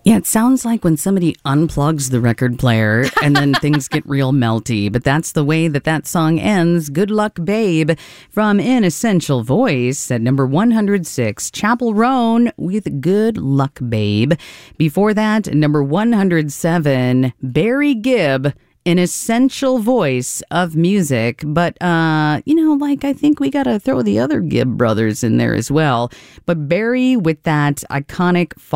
Yeah, it sounds like when somebody unplugs the record player and then things get real melty. But that's the way that song ends. Good Luck Babe from An Essential Voice at number 106. Chappell Roan with Good Luck Babe. Before that, number 107, Barry Gibb, An Essential Voice of Music. But, I think we got to throw the other Gibb brothers in there as well. But Barry with that iconic